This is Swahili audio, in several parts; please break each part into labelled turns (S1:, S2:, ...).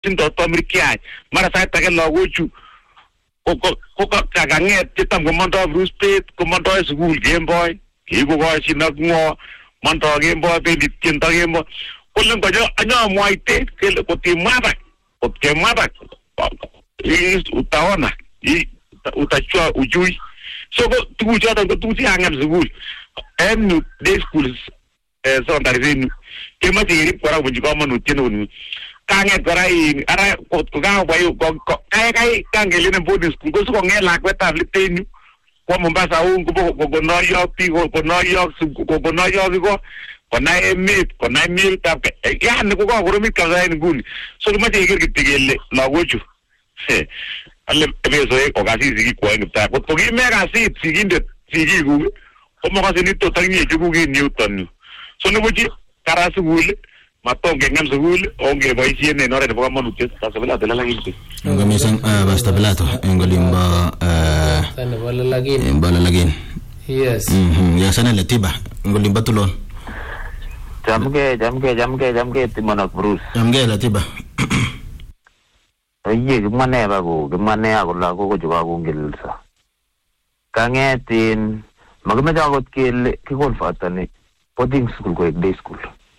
S1: tindo tomrikiai mara sait age lagochu ko kaganget chitam komondo Bruce Pet komondo school Gameboy kikokoshin ak ngo mondo Gameboy bendi tiendo Gameboy kole ngojo anyamwaite kele kotimwaba utaona utachua ujui so tukuchoto ko tukuchi angam school en day schools secondary zenu kemache irip kora bunji komonut tieno kanget kora ara ko bayo kai kangelene boarding school ko so ngel lakwetab litenu kwa Mombasa ko noyo pigo ko noyo ko konai emet konai miltab yani ko koromit kabisa en nguni so kimache iker kitigele lagochu ale beso ko kasi sigi kwa ngipta ko kime kasi sigindet sigiku ko makasi nito tangi juku ki Newton so nebuchi kara sugul matonge ngam sugul onge boisien en oret nebo kamanut tasabela dalalagin
S2: ngamisang basta belato ngolimba balalagin
S3: yes
S2: ya sana letiba ngolimba tulon
S4: jamge timonok Bruce
S2: jamge letiba
S4: oye gimane ako lago ko juga kongilsa kangetin magmeja got kele kikonfatani boarding school ko day school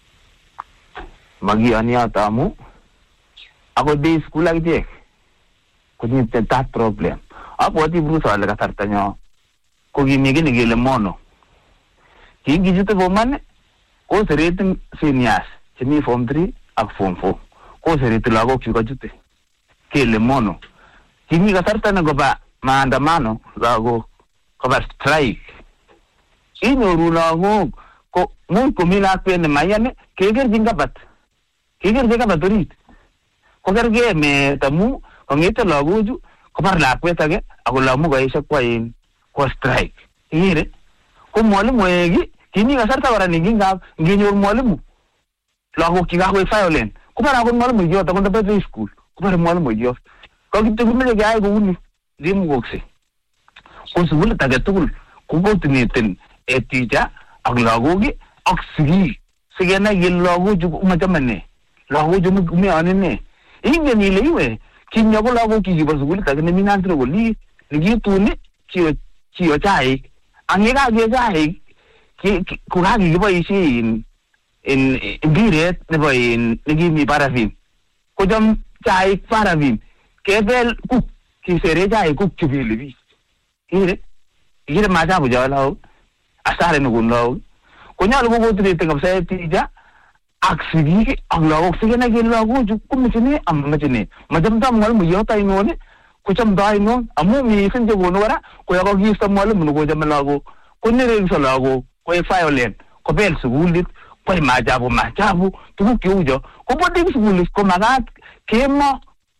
S4: magi aniata amu ako day school agje kunyi that problem apoti Bruce ale kasartanyo ko gimigi ni gele mono kingi jute bomane ko seretin seniors chemi form 3 ak form 4 ko sereti lagok chuko jute kele mono kingi kasartana goba maandamano lago koba strike inyoru lagok ko mun kumina pene mayane keger jingabat orit ko gerge me tamu kongete lagoju kobar lakwet age akolamu gaisha kwa in ko strike ire ko mwalimu egi kini kasarta kora ninginga nginyor mwalimu lagok kikakwe violent kubara ko mwalimu yote konda pe school kubara mwalimu yote ko kitugumile gay ko uni dimugokse ko sugul tagatugul ko gotineten etija ak lagogi ak sigena yel lagoju umajamane lagoju mugme anene ingen ile iwe kinya ko lago kiba sugul tagene minantro ko li ligituni kiyo chai angeka ge chai ko hagi kiboisie in biret nebo in nigimi parafin ko jam chai parafin kebel kuk kisere chai kuk chibili ire majabu jawlaw asare nugun law ko nyalu ko gotri tengap saya tija aksigi aglaw sigena gelago jukumchine ammachine majam tam ngal mu yota inone ko cham dai non amu mi finje gono wara ko yago gi samal mu ko jam lago ko nere salago ko violent ko bel sugulit ko majabu tu kiujo ko boarding school ko magat kemo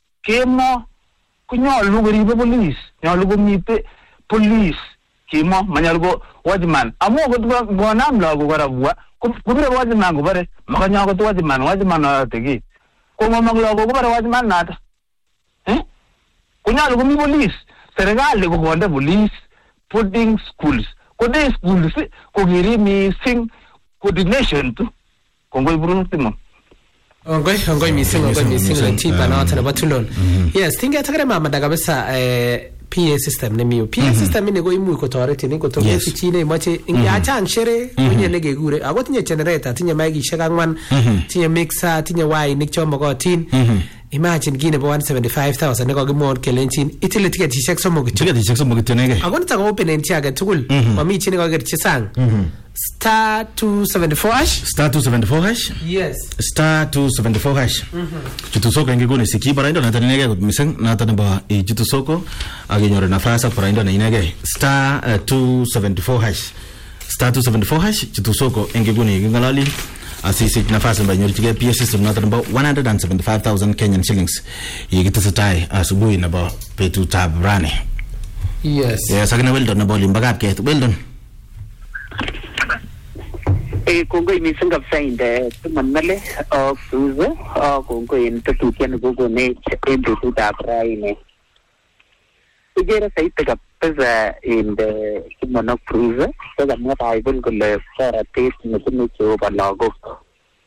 S4: ko nyalu gari police nyalu go mite police kimo manyalgo wajman amu ko gonam lago garabwa kubire wajman go bare makanya ko wajman tegi ko mamaglago go bare wajman nata kunyalo ko mi police serikali ko gonda police boarding schools ko day schools ko giri mi sing coordination tu kongoy Bruno timo
S3: ongoy missing tiba na tana batulon yes tinga takare mama daga besa PA system ne miyo PA system ne go imu ko toreti ne ko to ko fichine mache ya chan shere kunye ne gegure ago tinye generator tinye magi shagangwan tinye mixer tinye wai nik chomo go tin imagine gine bo 175,000 ne ko gimon kelenchin itile ticket shek somo gitu
S2: nege
S3: ago nta go open en tiaga tugul mami chine go gerchi sang star 274 hash yes
S2: star 274 hash jutusoko ingegone siki baraindo na tanege miseng na tanaba jutusoko agenyore nafasi baraindo na inege star 274 hash jutusoko ingegone ngalali asisi nafasi mba nyori tige PS system na tanaba 175,000 Kenyan shillings yigitsatai asubuhi na ba petu tabrane
S3: yes
S2: sagina weldon na boli mbagap ke weldon
S5: Kongo missing kabisa inde tumanale cruise Kongo into tukian gogo ne into tutabrai ijera saite kabisa inde tumano cruise so gamna bible gole para test ne tunu cho balago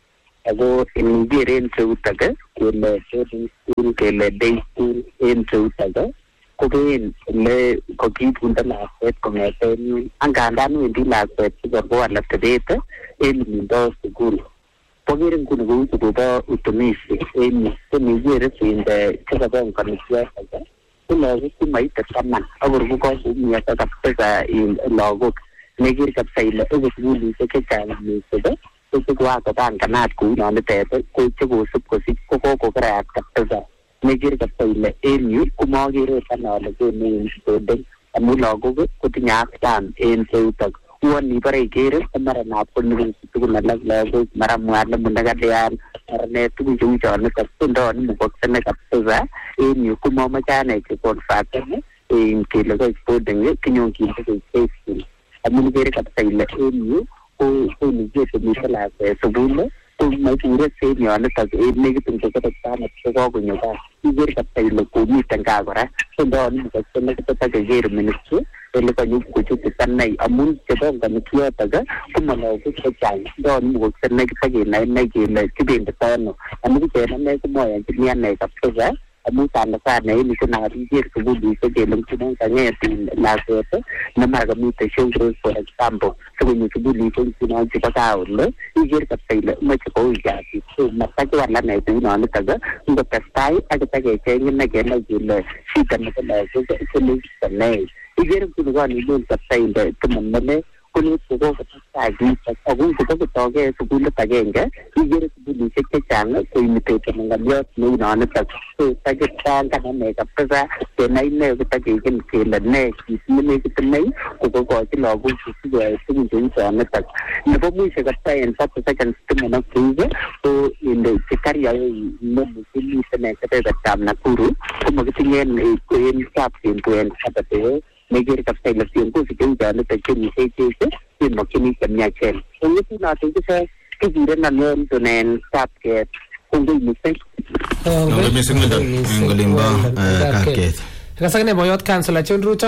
S5: ako ingeren seutage kele boarding school kele day school en seutage koben le kokibunda lakwet kongeten angandan wendi lakwet sikobwa atebet en mindo sukul pokere nguni kou tukobo utumishi en semigere sinde chekabongoni siasa kulagok komaite taman akor kokokumiasa kabisa lagok nekere kabisa ile akot sukulishek chechang mising kokokakopanganat kou nonitet ko chekosib kosich kokokerat kabisa nekere kabisa ile en yu komokere ale konu student amu lagok kotinye afyan en seutak uon ibare ikere mara naponi tugul alak lagok mara mwalimu nekalian mara ne tuguk cheu chonitok kondoni mukoksene kabisa en yu komomoche ane keconfirmen kele ko sporting kinyon kinde safety amun ikere kabisa ile en yu konu ketemite lakwet sukul ko maipure senionitok en nekit kokerektanet kokonyo kaa ikere kabisa ile komiten kaa kora kondoni mukoksene kotekeker ministry ele kanyo kochut sanai amun chebongoni kiyotok komalagok chechang ndoni mukoksene kitakenai kele kibendito ano amun kikenane komoyonchini ane kabisa amun sana en konakiker sukulishek kele ngunon kang'et lakwet nemara kamite showroom for example sikonyo sukulishek ngunon chebo kaa ole iker kabisa ile moche koui kasit so matakiwal ane kounonitok ngotestai akitakecheng ine kenai kele shida nebo lagok konekisanei ikere kunikonilen kabisa ile tumanmele kunet kokokotestai kiitok ako kotokotoke sukulit agenge ikere sukulishek chechang koimiteten ng'oliot neu nonitok so takipangan ane kabisa kenai ne kotakeken kele ne kit nenekit inei kokokochi lagok sikoyai tugun cheu chonitok nebo mwisho kabisa en 30 seconds tumonok ko ile chekariyoe nemiten en kebebertab Nakuru komakitinye en kapsembu en Saturday nekere kabisa ile viongozi cheu chonitok chemitecheche kemokyini chemiachen kongetunotok kise kikirenon tonen kapket kongoi mising
S2: kongoi mising en olimbo kapket
S3: kasakine boyot kansela chon ruto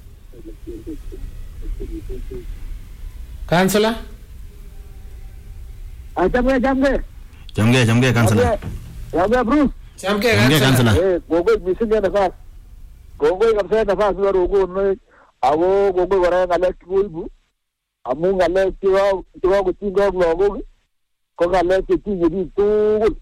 S3: kansela
S2: Jamge kansela
S6: Bruce
S3: Jamge kansela
S6: kongoi mising en nafas kongoi kabisa nafas warogon ako kongoi kora ngalek koibu amu ngalek chekakotinygei ak lagok ko ngalek chetinye biik tugul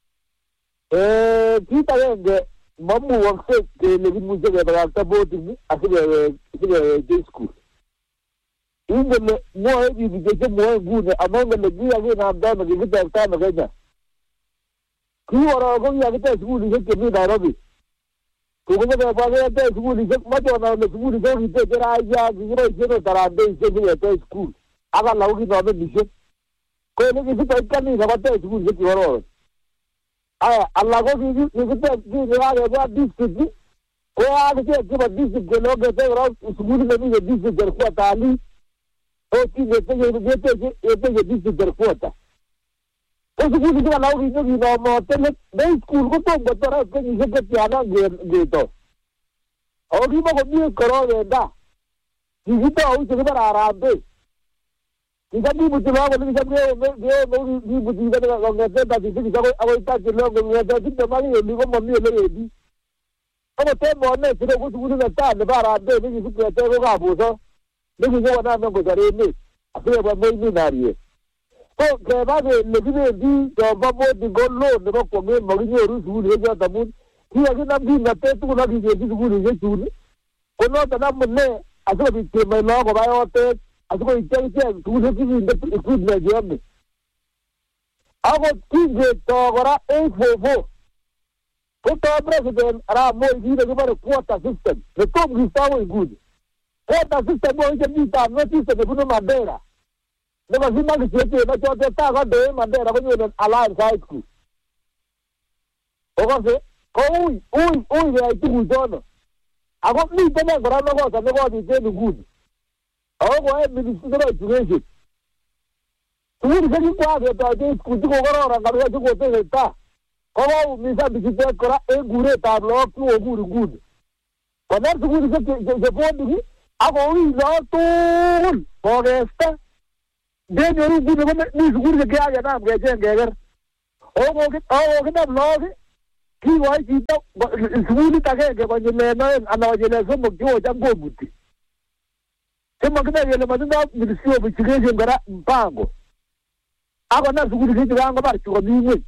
S6: kit agenge mamukoksei kele kimuche kebakakta boarding asikewe day school ingele mwoe biik chemwoe nguni amu ngele kiakinamda ano kikitesta ano Kenya kiworo ko kikakitech sukulishek chemi Nairobi kokokebwa ketech sukulishek machona ole sukulishek kiteche raia kikiboisien tarandeisiek siketech skul ak alak kokinome misiek ko ele kikitech kanisa kotech sukulishek chekororon aya alak ko kikitech kikakebwa district ko akichek chebo district kele ongetech kora sukulit nemite district headquarter Ali keteche district headquarter ko sukulishek alak ko kinyokinomote day school kotom kotora kenyisiek chetiana ngetoi ako kimakomie korok en taa kikitou chekibore Harambee kicham kimuti lagok kicham kimuti kong'eten tasisiek akoi tachi lagok kong'eten tiptem ak keli komomii ole kendi akot en Bomet ko sukulit netai nebo Harambee nekisib ketech ko Kabuso nekinyokonamen kochor emet asikebwa Moi ko keba kele kibendi chombo boarding ko loo nebo kwong'et mokinyoru sukulishek choton amun kikakinam kimnotet tugul ak kikerchi sukulishek chun ko noton amune asikobit kemoi lagok koba yotet asikoityo ichek sukulishek chekinde equipment cheyome akot kingetoo kora 844 kotoo president arap Moi kit nekibore quota system netom kisto akoi nguni quota system ko chemitab notice nebunu Mandera nekasimak chepeno chotet taa kondoen Mandera konyonen Alliance High School okose ko ui keyai tuguchono ako miten kora nekosa nekobit en nguni ako koyoe Ministry nebo Education sugulishek kikwaketoche school chekokororon kabisa chekotesetai kokoumisan bichutet kora en kuretab lagok chekobur nguni koner sugulishek cheboarding akouch lagok tugul kokesta ndenyoru nguni komi sugulishek chekakenam kecheng keker kinam lagok kikoi chito sukulit agenge konyil oeng anan konyil somok chekocham komuti chemakinae kele matindoi Ministry of Education kora mpango akonam sukulishek chukan kobar chu komi ng'weny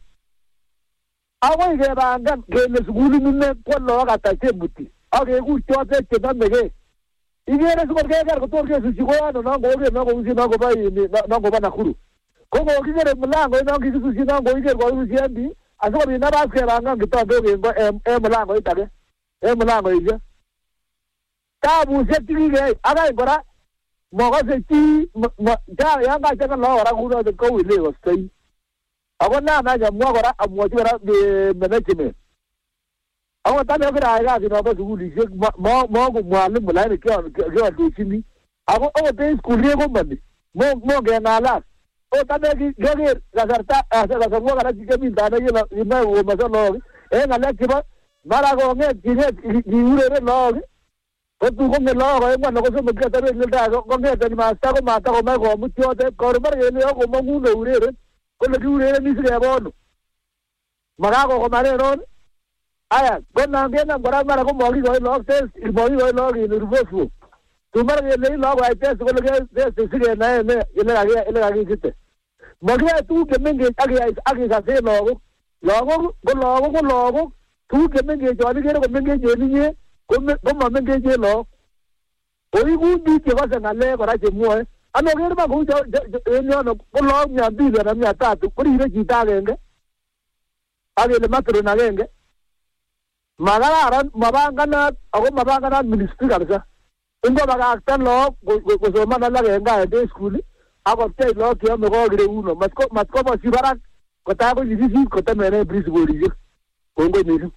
S6: akoi kepangan kele sukulit nine ko lagok ata chemuti akekur chotet chenomegei igere sikor keker kotor kesushi koyono non koker non koushi non kobo Nakuru ko kokikere mlangoit non kikisushi non kokiker kokisushi en bii asikobit nabas kepangan kitondok en mlangoit age en mlangoishek tabushek chekikeib akany kora mokose chi yan kachanga lagok kora kounotet kou elekostoi ako nan any amwa kora amwochi kora management ako tane kirayai kasit nobo sukulishek mongo mwalimu lakini kioldochini ako okot en skul kekomoni mongeng'alal okot ane kioker kasarwek kora chikemi tane kimoe komoso lagok en ng'alek chebo mara kong'et kiureren lagok kotu kong'et lagok oeng'u anan ko somok chetoren lildai kong'eten masta komatakomach komut yotet koron mara kele komong'u neureren kole kiurereni sikebe ono makakokomanen on aya konan kenam kora mara komokikoi lagok test mokikoi lagok report tu mara kele lagok koyai test kole test sikenae ne ele kakisite mokiyoe tuguk chemengech akisasen lagok ko lagok tuguk chemengech chon ikere komengech en inye komamengech en lagok koikun biik chekose ng'alek kora chemwoe ano kere ma kou en yono ko lagok 200 anan 300 koribe chito agenge akele matron agenge makararan mapanganat ako mapanganat ministry kabisa ingobakakta lagok kosoman alak en gaa en skul akopchei lagok cheyome kokire uno matkoboshi barak kotai koyikisit kotemene principalishek kongoi mising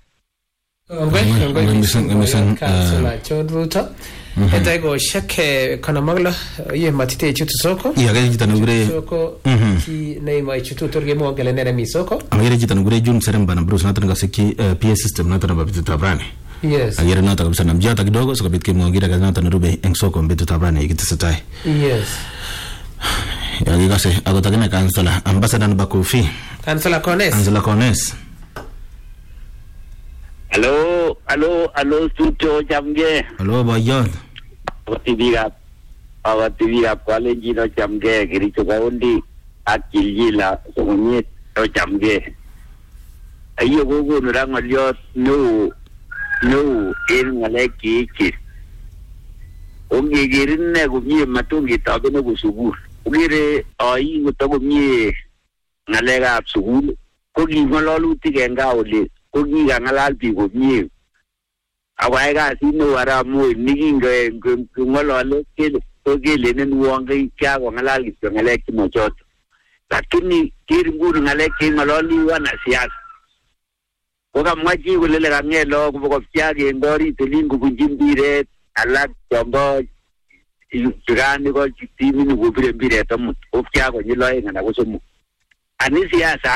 S3: kongoi mising Councillor John Ruto etai koshek konomaglo ye matite chutu soko
S2: ya gari jitana gure
S3: soko ki nei mai chutu torge mo gele nere mi soko
S2: amire jitana gure June Seremba na Bruce nataka siki PS system nataka babitu tabrani
S3: yes
S2: agere nataka kabisa namjata kidogo soko bitke mo gira nataka rube en soko mbitu tabrani ikitisatai
S3: yes
S2: ya gigase agotakene Councillor Ambassador Bakofi
S3: Councillor Kones
S5: Hello, studio chamge.
S2: Hello, boyot.
S5: Awatibiga kwale jino chamge kiricho kaundi akilila songonyet o chamge. Ayo gogo nurangoliot no en ngaleki iki. Ongegerine gumie matungi tabene gusugul. Ugire ai ngutagumie ngalega absugul. Kogi ngololuti genga ole. Kogi ngalal bi gumie. Awai ga sino wara mo niginga ngolole kele nene nuonge kya ko ngalal kityo ngalek kimochot. Lakini kiringuru ngalek ngololi wana siasa. Koka mwaji kulele kangelo kuboko fyage ngori telingu kunjimbire alak tombo jirani ko chitimi ni kubire mbire tamu ofyago nyiloe ngana kusomu. Ani siasa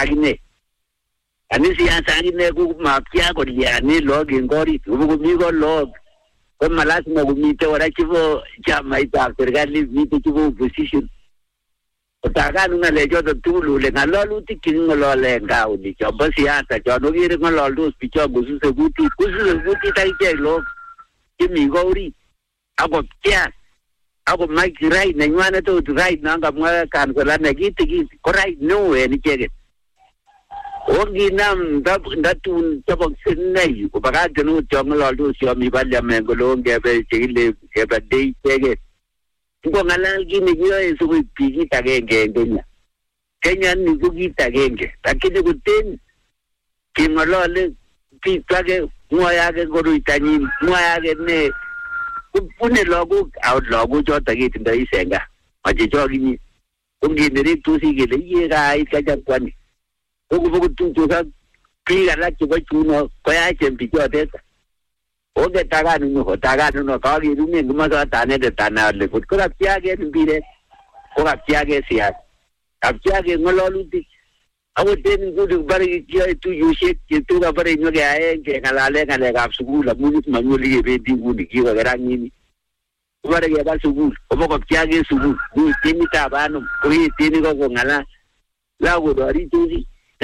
S5: agine ku mafyago liane log ngori kuboko migo log ko malasima kumite wala chivo chama ita serikali vite chivo opposition. Utaga nunga lejo to tulu le ngalolu tikingo lole ngao ni chobo siasa chono gire ngololu spicho gususe guti taike lo kimi gori abo kya abo mike right na nywana to right nanga mwa kan kola na giti ko right no ni chege ongi nam ndatu chobo sinai ko baga tenu chongololu sio mi balya mengolo ngebe chile ngebe dei chege ngo ngalal gini gyo esu pigi tagenge Kenya ni gugi tagenge lakini guten kimolole pitage moyage goru itani moyage ne kupune logo out logo jota giti ndai senga maji jogi ni ungi nere tusi gele yega ikaja kwani ugu tuka piga la chibo chuno koya chempi jote oge taganu no kagi rumi nguma sa tane de tanale kut ko apyage mbire ko apyage siya apyage ngololuti awo ten gudu bari kiyo tu yushe tu ga bari nyoge aye ke ngalale ga sugula muni manyoli be dingu ki ga rangini bari ga ba sugul ko ko apyage sugul ni tini tabano ko tini ko ngala la go ari tuzi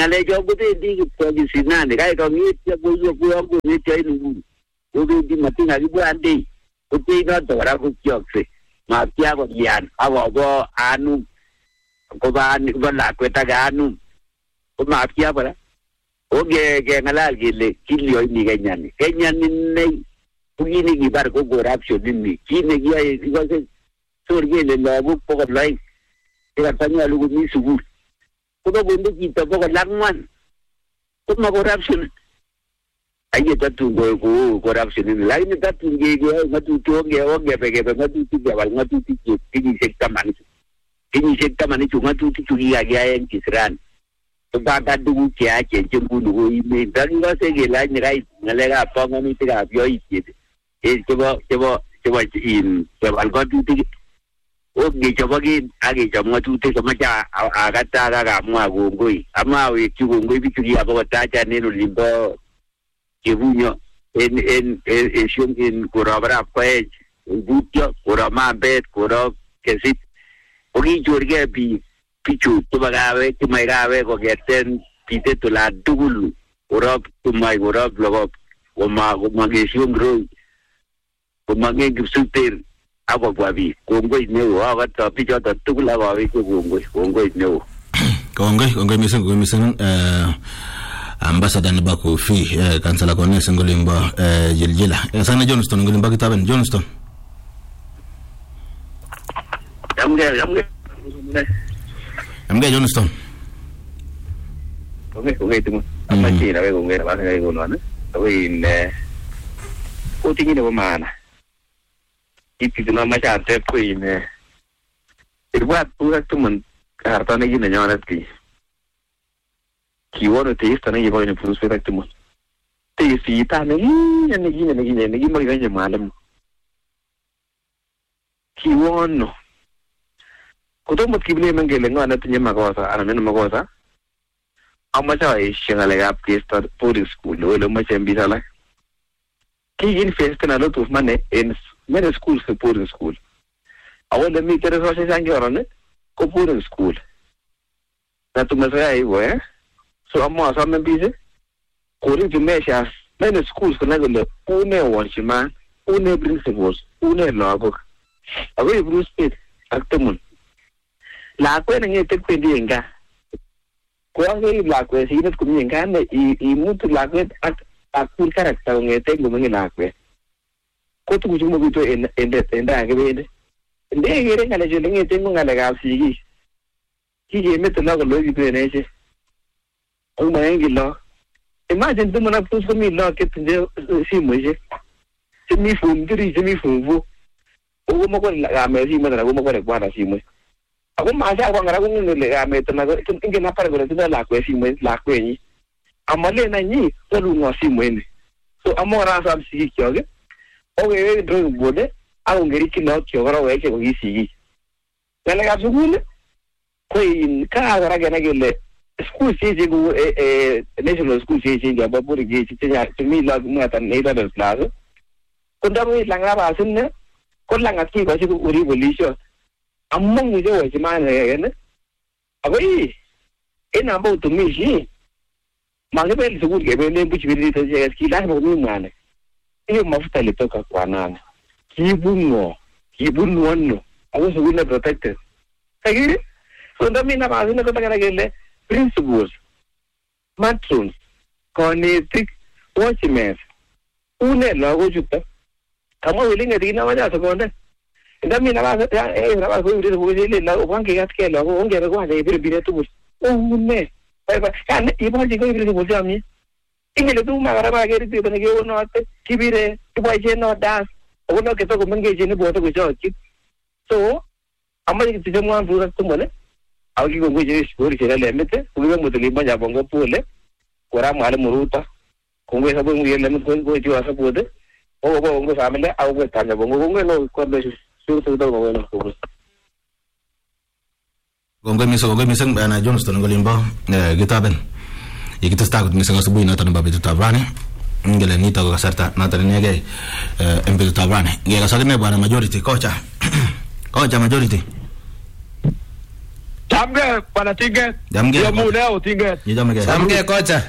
S5: ngale jo kubendi kipkojisinani kai kangitya kuyo ngitya inu kubendi matinga kibwande kutina tora kukyokse mapya ko yan awo anu ko ba kweta ganu ko mapya bara oge ngalal gile kilio ni kenyani nei kugini gibar ko corruption ni kine giya igase sorgele lagu pokot lai kira tanya lugu ni sugu ko gondo kita pokot langman ko ma corruption aye tatu go corruption ni lai ni tatu ge ngatu toge oge pege ngatu tiga wal ngatu tiki kini sekta mani ngatu tiki ya en kisran baga dugu kya ke jembu go ime danga se ge la ni rai ngalega pa ngami tiga byo ite coba in coba algotu ti oge coba gi age coba tu te sama ja agata aga mu agongoi ama we ki gongoi bituri abo taja neno limbo kebunyo en shom in kurabra page butyo kurama bet kurab kesit ogi jorge bi pichu coba gawe ti mai gawe ko geten pite to la dugulu kurab to mai kurab logo goma ge shom gro mange gipsuter ako babi kongoi neo awata picho ta tukula babi kongoi neo
S2: kongoi miseng ambassador na bako fi kansala kone sengolimba jiljila sana Johnston ngolimba kitaben Johnston amge Johnston
S7: kongoi tumo amachi na we kongoi na baka ngai gono na we ne utingi ne mana itu cuma macam apa pun ini. Terbuat pura tu men harta lagi nanya orang ti. Kiwan itu istana yang boleh pun sepeda tu men. Ti sita lagi macam malam. Kiwan no. Kudo mat kibli mengeleng anak tu nyemak kuasa, anak ni kuasa. Amacam isyeng alegap kisah puri school, lo macam bisa lah. Kiin festa na lo tu mana en many schools for boarding school. Awal demi kira soalnya sangat orang ni, ko boarding school. Na tu masaya ibu so amma asal bisa. Kori jumlah many schools kena gula une watchman, une principals, une logbook. Awal ibu speed aktemun. Lakwe nange tek pendi enga. Kau ni lakwe sih ni kumi enga ni imu tu lakwe akul karakter nange tek lumengi lakwe. Kau tu cuma begitu enda agak Dia kira kalau jalan itu mungkin ada kapsi. Kiki itu nak kalau itu ni je. Orang main gila. Imagine tu mana pun semua nak kita si macam. Semi phone tu semi phone tu. Aku mahu ramai si mana aku mahu kuat si macam. Aku masih aku ngarang aku ni ramai tu nak itu ingin apa kalau tu dah laku si macam laku ni. Amalnya ni terlalu ngasi macam. So amal rasa si kau ke? Okay, terus boleh. Aku ngeri kena cakap orang macam ni sih. Kalau kat sekolah, kau kah orang kena gile. School sih je, national school sih je, apa pun je, cumi lagu macam ni dah berkelas. Kau dah boleh langgar asin ni, kau langgar kiri kau sih uri boleh sih. Amang muda macam mana kan? Apa ini? Ini apa tu misi? Mana pun sekolah ke, mana pun ciri tu je, sekilas macam mana? Ini mafta lepas kakuanan. Kibungo, aku sebenarnya protected. Lagi, so dah mina pasal nak kata kena principles, matrons, kinetic, watchmen, une lagu juga. Kamu willing ada ina macam sekolah. Dah mina pasal, nama aku ini sekolah ni lagu orang kaya sekali lagu orang kaya aku ada ibu tu bos. Oh une, kan ibu hal juga ibu bos kami. Ingin tu magar magar itu benda kaya orang tu kibire, ibu aja no das. Aku nak kita kumpulan jenis buat tu kerja. So, amal itu semua buat tu mana? Aku kumpulan jenis buat kerja lemet. Kumpulan muda lima jam bangga pula. Korang malam muruta. Kumpulan sabun mungkin lemet kumpulan jual sabun tu. Oh, kumpulan family. Aku kumpulan tanya kumpulan no kumpulan suruh kumpulan kumpulan.
S2: Kumpulan misal anak Johnston ngolimba kita ben. Kita start misal sebuah nata nampak itu tabrani. Ngele ni tahu kasarta nata ni agak empedu tabrani. Ngele kasarta ni bukan majority kocha majority.
S6: Chamge bwana Tinget.
S2: Chamge.
S6: Yamu leo Tinget.
S3: Chamge kocha.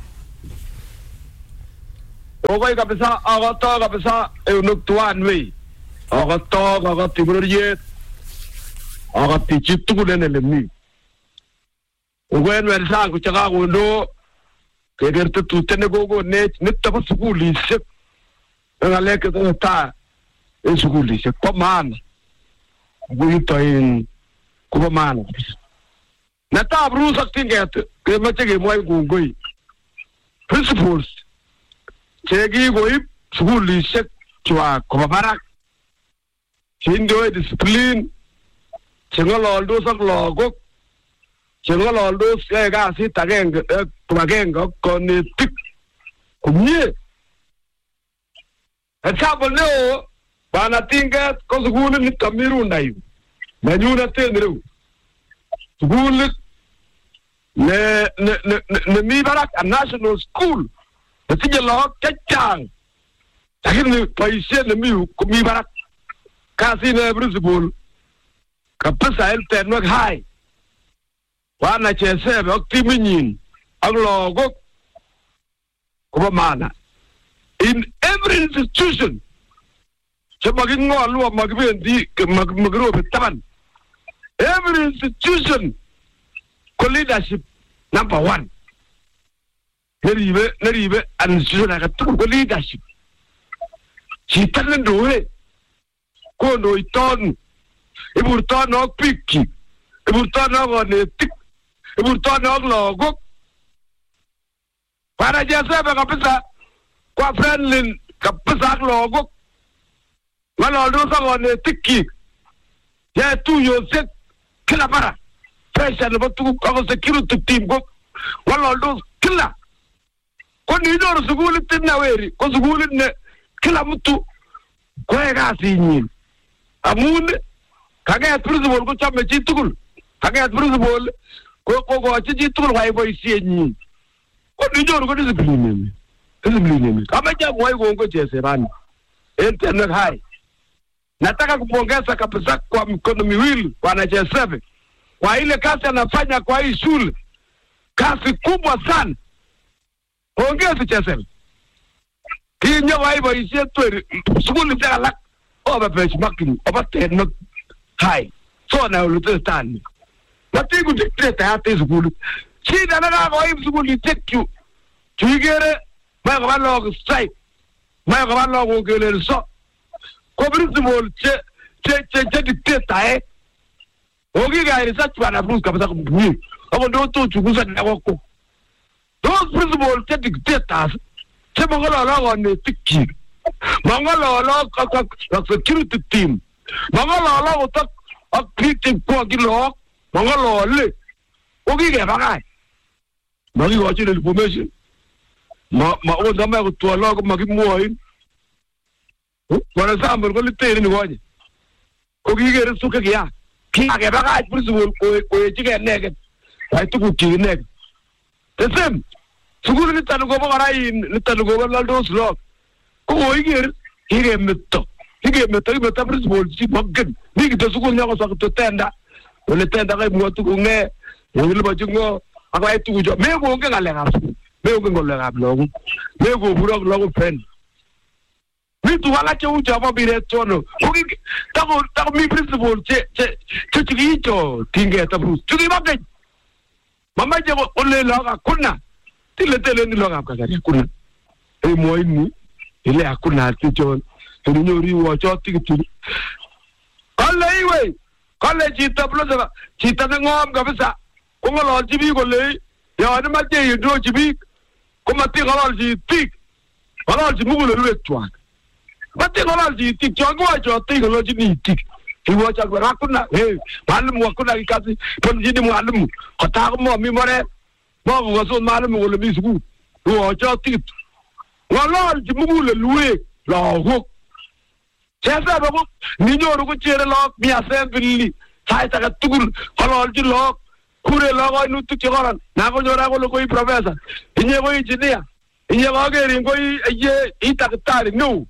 S6: Ogoi kabisa agata kabisa eunuk tuan we. Agati buriyet. Agati chitugul enelemi. Ogoi wersa kuchaka gondo. Kegerte tutene gogo net nitta sugulishek. Ngaleke ta sugulishek pa man. Guitoin kuba man. Nata brusak Tinget ke mache ke moy gungoi. Principles Chegi goip sugulishek chwa kuba barak. Chindoy discipline. Chingololdo sak logok. Chingololdo ga si tageng konetik. Kumye. Example no bana Tinget ko sugulin ni Kamiru ndayu. Manyuna tenru. Sugulin ne mi barak a national school. Natija lo kachang. Lakini paishe ne mi barak. Kasi ne principal. Kapasa el tenwek high. Wana chesebe oktiminyin. Ang logok. Kuba mana. In every institution. Maging ngolu magbendi magro taban. Every institution ko leadership number 1. Neribe an institution akatu ko leadership. Chitan ndoe. Ko no iton. Iburton og piki. Iburton og onetik. Iburton og logok. Para jasebe kapisa kwa friendly kapisa logok. Maloldo sa onetik ki. Ya tu yosek kila para. Pressure na batu ko security team ko. Maloldo kila. Ko ni dor suguli tinna weri. Ko suguli ne kila mtu ko ga sinyin. Amun kagaya principal ko chamme chitukul. Kagaya principal ko chitukul wai boy sienyi. Ko ni dor ko discipline. Discipline. Kama jamu wai ko chese bani. Internet high. Nataka kupongeza kabisa kwa mikono miwili wanachesebe. Kwa ile kazi anafanya kwa hii shule. Kazi kubwa sana. Pongezi chesebe. Kinyo waibo ishe tuwe shule zaka lak. Oba pechi makini. Oba tenmak hai. So na ulute stani. Matigu dikteta hati shule. Shida nana kwa hii shule itekyu. Chuigere. Maya kwa log strike. Maya kwa log ugele so. Ko principal che dictator ogi ga iri sach bana bruce kabisa kubui abo ndo to chugusa na wako those principal che dictators che mangala la ne tikki mangala la ka security team mangala la utak akritik ko gilo mangala le ogi ga bagai magi wachi le information ma o ndama ko to la ko magi moy Kwa example, ko litere ni waje. Ko gigere suka kia. Kia ke baka principal ko chike nege. Ai tuku ki nege. The same. Sugul ni tanu go barai ni tanu go laldo slot. Ko gigere hige metto. Hige metto principal si baggen. Ni kita sugul nya ko sa to tenda. Ole tenda kai mo tuku nge. Ole ba jungo aka ai tuku jo. Me go nge ngale ngap. Me go ngole ngap lo. Me go burok lo friend. Mitu wala che uja ba bire tono. Ogi tako mi principal che chigito Tinget abru. Chugi bagge. Mama je ko ole loga kunna. Tile ni loga ka gari kunna. E moy ni ile akuna ti jon. To ni nyori wo cho tigiti. Kale iwe. Kale chita bloza. Chita ngom kabisa. Ko ngolo jibi ko le. Ya ni ma je yido jibi. Ko mati ngolo ji tik. Ngolo ji mugule le twa. Mati ngolo ji tik chongo ajo tik ngolo ji ni tik. Iwo cha gwa kuna malum wa kuna kikazi pon jini malum kota mo mi more mo go so malum wo le mi suku wo cha tik. Ngolo ji mugule luwe la ho. Chesa ba ko ni nyoru ko chere lo mi assembly sai ta ka tugul ngolo ji lo kure lo ko nu tik ngoran na ko nyora ko lo ko professor inye ko engineer inye ko ge rin ko ye ita tari no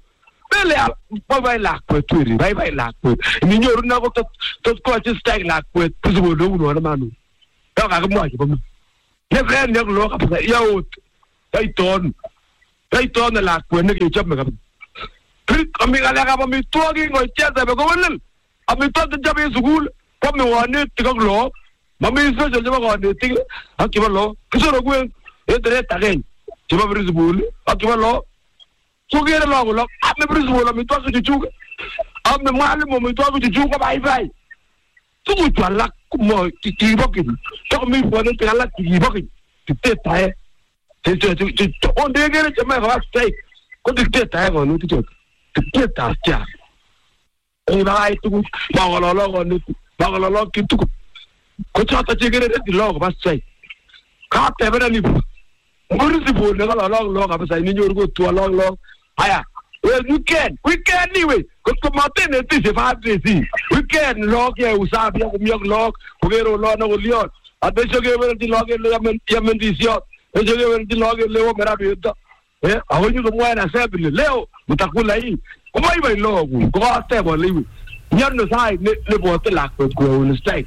S6: Bele bye lakwet twiri bye lakwet ninyoru na ko tot ko just style lakwet kuzubo lo uno na manu ka ka mo aje bomu ne friend ne lo ka pa yaut dai ton lakwet ne ke chap me ka kami kala ka mi tuagi ngo cheza be ko wala ami to de jabe school ko me wane tikak lo mami so je ba ko ne tik akiba lo kisoro gwen e dere tagen jiba brisbul akiba lo sugere lo ame brisbul mi to ko chuga ame malimo mi to ko chuga bye tugu twala mo ti bokin to mi bo ne tala ti bokin ti tae ti on de gere je me va stay ko ti tae ko no ti ti ta ja e vai tugu ba lo ki tugu ko chata jegere ti lo ba stay ka te bera ni brisbul ne lo ka ba sai ni nyoru ko tu lo aya well weekend anyway ko matene ti se fa ti weekend log ya usabi ko miok log pogero lo na lion adesso che ver ti log ya mendisio e che ver ti log le o meraviglioso ahonyu ko mwana sabile leo mutakula hii ko mai bai lo ko ate bo liwi nyanno sai le bo te la ko un stay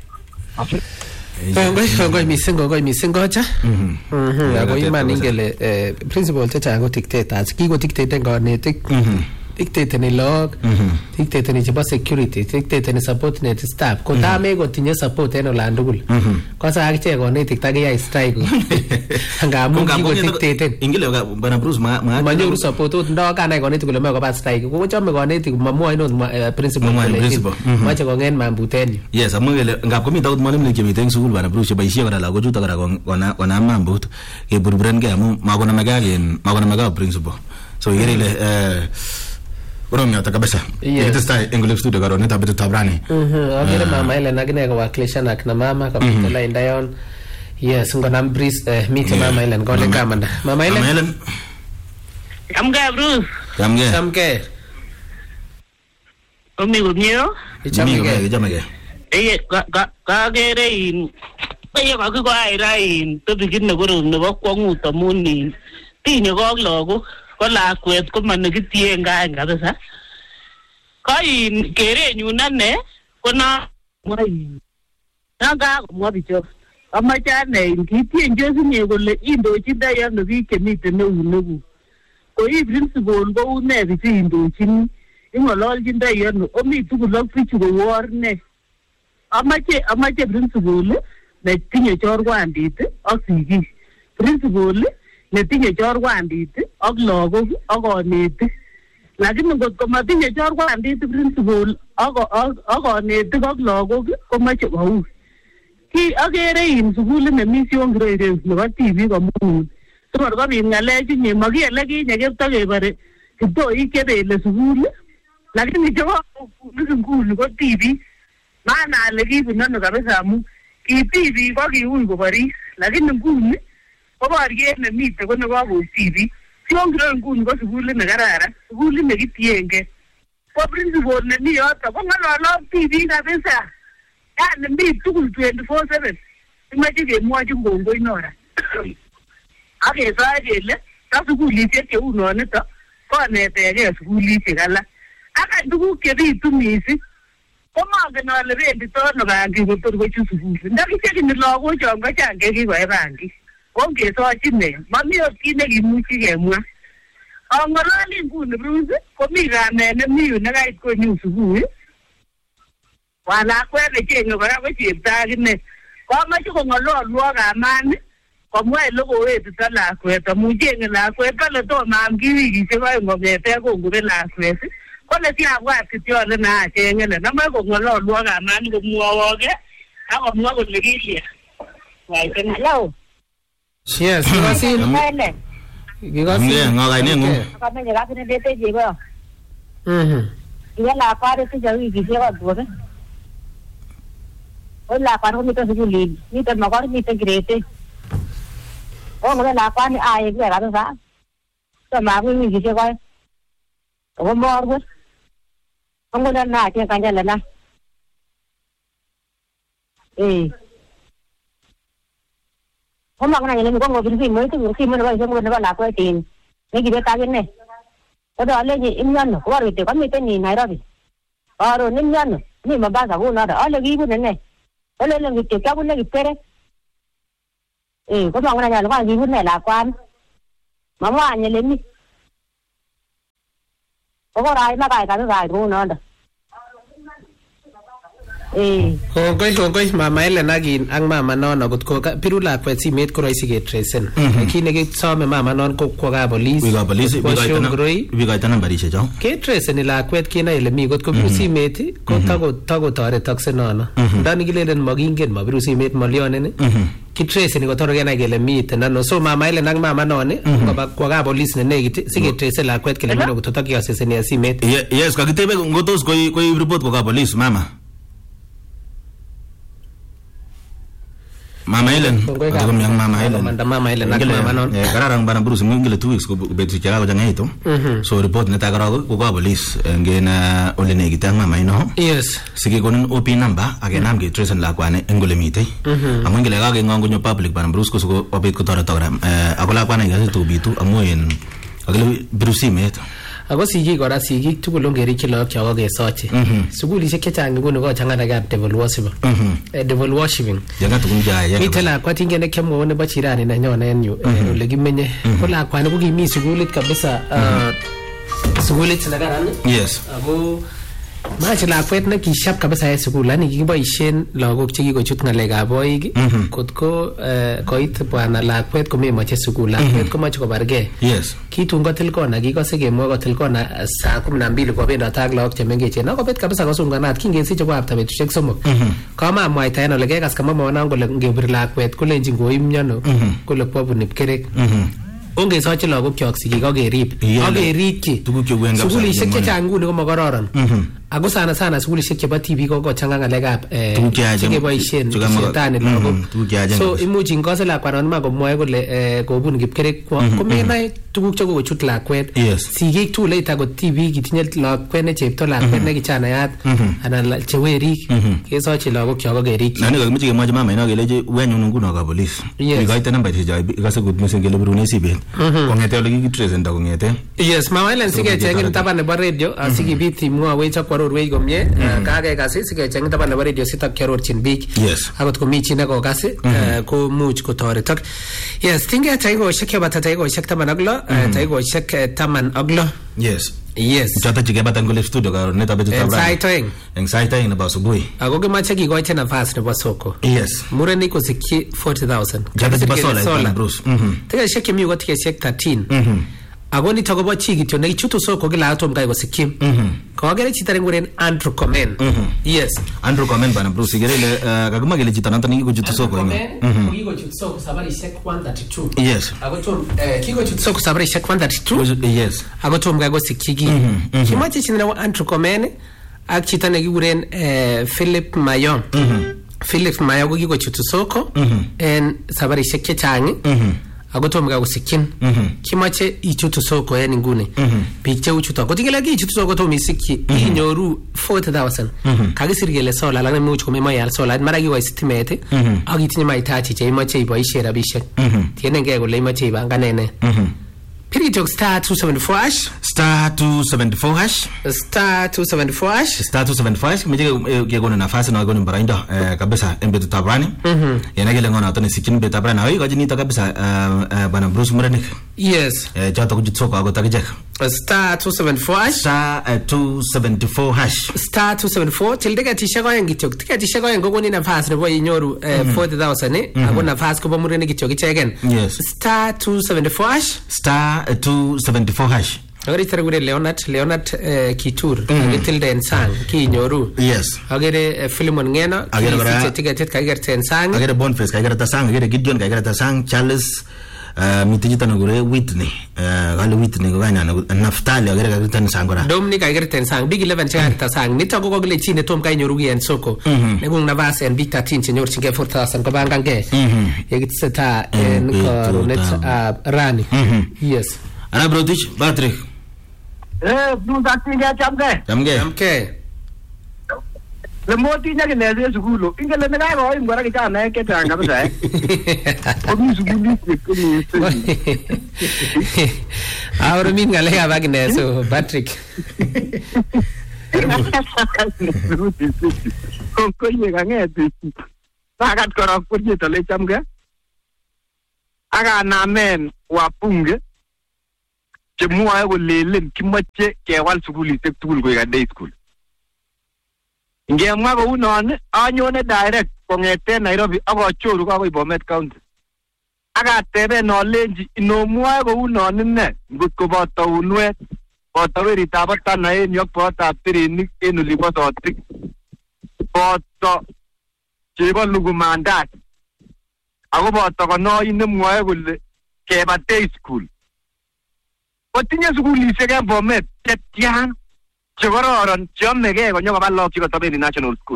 S3: Kongoi mising gocha. Ako iman ingele principal chechang ko dictators. Kiko dictate kanetik. Dictate ni log, dictate ni chebo security, dictate ni support net staff. Ko dame ko tinye support en olan tugul. Ko sa akichek konetik takiyai strike. Ngamun kiko dictate.
S2: Ingile bana Bruce
S3: manyoru support ot ndo kanai konetik kole moe koba strike. Ko chome konetik mamwoe not principal. Mache kongen mambuten.
S2: Yes, amwele ngap komi taut mwalimu chemiten sukul bana Bruce boisie kora lagochuto kora kona mambut ke burburen ke amu makona maga principal. So yele Uromia kabisa. Ikitesta English studio karo nita bitu tabrani.
S3: Agere mama ile nagine kwa wakilisha na kina mama kama tela indayon. Yes, ngona breeze meet mama ile ngone kamanda. Mama ile.
S8: Kamga Bruce.
S3: Kamge.
S8: Omio.
S2: Ichamge.
S8: Kagere in. Ayo ko aira in to bigin ne guru ne bakwangu tamuni. Tinyo ko logo. Ko lakwet ko manigitien kabisa kai kerenyun ane ko na ga ko bicho amacha ne kitien josinye kole indochi dayan no biik chemiten neunegu ko i principal ko une bichu indochin ingololjin dayan omi tugul ak bichu ko war ne amache principal ne tinye chorwandit ak sigik principal netinye chorwandit ak lagok ak konetik lakini ngotko matinye chorwandit principal ak konetik ak lagok komache kou ki agere in sukul nemi Siongiroi nebo TV komun sokor kobit ngalechu nye makiyele kinye keptokebore kiptoik chebele sukul lakini chebo nguni ko TV maana ale kibun ano kabisa amu ki TV ko kiui koboris lakini nguni koboryet nemite ko nebo koib TV. Siongiroi nguni ko sukulit nekararan, sukulit nekitienge. Ko principal nemi yoto ko ng'ololok TV kabisa. Yani mi tugul 24/7. Imache kemwochi kongoi nora. Ak kesoe kele ta sukulisiek cheu nonito konetegei sukulisiek alak. Ak tuguk chebitu mising komangen ale bendito ano bangi kotor kochut sukul. Ndakichekini lagochon kochang chekikoe bangi. Ongesochi ne mami ot kit nekimuchi kemwa ang'ololi nguni Bruce komi kamet nemi yu nekait konyu sukul walakwet necheng'e kora ko chepto akine komoche kong'ololwo kamani komwa ele kowetito lakwet amu cheng'e lakwet kole tomo am ki wikisiek oeng kong'ete kongobet lakwet kole siabwat kityo ale naacheng'e le nomoe kong'ololwo kamani komwowoke akomwa kole kilya hello.
S3: Yes, Kikosin.
S2: Ngokai nengung.
S8: Kamenye kapine dete jebo. Iya la pare tu jawi gise ko duwe. O la pare ko mito sukuli, mito makor mito grade. O ngore la pani aye ke ra sa. To ma ko mi gise ko. Ko mor ko. Ngore na ke kanjala na. Hôm nay này mình có ngồi bên phim mới từ khi mình nói xong mình nói là quay tiền, cái gì đó ta cái này,
S9: ale ni imyano ko rite ko miten ni Nairobi aro ni imyano ni Mombasa ko na ale gibu ne ale le ngite ka bu ne gipere ko bang na nyalo ba gibu ne la kwan mama anya le ni ko rai ma kai ka rai ro na da
S3: Hongoi mama Ellen agin ang mama non agot ko piru lakwet simet ko raisi ke tresen kine ke some mama non ko ga police
S2: we ga itana barishe jo
S3: ke tresen lakwet kina ile mi got ko piru simet ko tago tore takse nono dani gilelen magingen ma piru simet malione ne ki tresen ko tore gena gele mi tenano so mama Ellen ang mama non ko ga police ne negit sige tresen lakwet kile mi ko takya sesen ya simet
S2: yes ka kitebe ngotos ko report ko ga police mama Mama Ellen, atau yang Mama Ellen,
S3: Mama Ellen, Mama non.
S2: Karang barang Bruce mungkin 2 weeks ko betu cakap ko jangan itu. So report neta karo ko police ngena olene kita Mama ino.
S3: Yes.
S2: Sige konon OP number agenam ge trace la kwane ngole mite. Amun gele ga ngongo nyo public barang Bruce ko so obet ko tora tora. Akola kwane ga to bitu amoyen. Agale Bruce met.
S3: Ako sigi kora sigi tugul ngeri kilo kyo ge soche suguli se ketang nguno ko changa daga devil worshiping
S2: yanga tukunja ya
S3: mitela kwati ngene kemo wona bachirani na nyona enyu le gimenye kola kwana ko gimi sugulit kabisa sugulit na garani
S2: yes
S3: ako machi lakwet na kishap kabisa ya sugulani kiboishen lagok che kikochut ngalekab boik kotko koit bwana lakwet ko memoche sugul lakwet ko mache kobarge
S2: yes
S3: kitun kotil kona kikose kemwa kotil kona saa 12 ko bendo tak lagok che mengechen ako bet kabisa kosunganat kingesiche ko apta betushek somok kama mwaita eno leke kas kama mwana ngole ngebir lakwet kolenjin koim myono kole kwabun ipkerek onge soche lagok kyok sigik akerib akerikyi sugulishek chechang nguni ko makororon ako sana sugulishek chebo TV ko changa ngalekab chekeboishen shetani lagok so imuch ingose lakwanon ma komwoe kole kobun kipkerek komenai tuguk chekokochut lakwet sigik tugul ita ko TV kitinye lakwet ne chepto lakwet ne kichanayat anan chewerik kesoche lagok kyok akerikyi
S2: nani kakimoche kemwochi mama ino kelechi wenyun nguno ka police ikoite nambait chechai ikase kot missing kele birune sibet kongete ole kikitresen kongete
S3: yes mama Ellen sikechengin taban nebo radio asikibit imwowech akwarorwech komie kakekas sikechengin taban nebo radio sitak kiarorchin biik akot komi chi nekokas ko much kotoretok yes tinge taikoshek kebata taikoshek 16 taikoshek 16 yes
S2: chata chikebatan kole studio karon neta betu tabra eng saitoeng nebo asubuhi
S3: ako kimache kikoite nafas nebo soko
S2: yes
S3: murenik kosikyi 40,000
S2: chata chebo sola Bruce
S3: tikeshek kemi ko tikeshek 13 ako nito kobo chi kityo nekichutu soko kila atom kai kosikyi kogere chitare nguren Andrew Komen yes
S2: Andrew Komen bana Bruce gerele kakuma gele chita nantani kikochutu soko
S3: kikochutu soko sabarishek 132
S2: yes
S3: ako tom kikochutu soko sabarishek 132
S2: yes
S3: ako tom kai kosikyi kimache chinene Andrew Komen ak chita nekikuren Philip Mayon Philip Mayon ko kikochutu soko en sabarishek chechang ako tom ga usikyin kimache ichutu soko en nguni biik che uchuto kotingela ki ichutu soko tom isikyi inyoru 40,000 kagisirgele sola la much komema yal sola mara ki wastimet ak itinye mahitaji che imache iboishe rabishek tienenge kole imache ibanganene Piritok star 274 hash
S2: star 274 hash
S3: star 274 hash
S2: star 274 hash mije kegona nafasi na gona baraindo kabisa embetu tabrani yenagele ngona atone sikin be tabrani ayi gajini ta kabisa bana Bruce Muranik
S3: yes
S2: chato kujitsoka agotakijek
S3: star 274 hash
S2: star 274 hash
S3: star 274 tildega tishago yengitok tikatishago yengogoni nafasi nebo inyoru 40,000 ako nafasi ko Muranik kitok ichegen
S2: yes
S3: star 274 hash
S2: star 274 hash
S3: agere taragure Leonard Kitur agetilde ensang ki nyoru
S2: yes
S3: agere Philemon Ngeno
S2: agere
S3: ticket kagerte ensang
S2: agere Boniface kagerte sang agere Gideon kagerte sang Charles mitijita nagure Whitney gale Whitney ganya Naftali agere kagerte sang gora
S3: Dominic kagerte sang Big 11 kagerte sang nito ko gogle chine tom kay nyoru gen soko negung navas en Big 13 chenyor chinge 4,000 ko bangange yegitseta en ko net rani yes
S2: ana brotich
S6: Nung dati nga chamke.
S2: Chamke.
S6: le moti nya kineze sukulu ingele ne ka ko ingora kijana ke tanga kabisa obi sukulu
S3: ahora mi ngale ya bagine so Patrick
S6: ko yega ngeti sagat korok purje le chamge aga namen wa bunge chemwa ko lelen kimoche kewal sukulisek tugul koik day school ngemwa ko unon anyone direct kongeten Nairobi akochoru akoi Bomet County akateben alenji inomwoe ko unon ine ngot koboto unwet boto weritab Tana en yok botab tirinik en olibo Sotik boto chebo lugumandat ako boto konoin nemwoe kole keba day school otinye sukulisiek en Bomet chetian chekororon cheomegei konyokoba lagok chekotobendi national school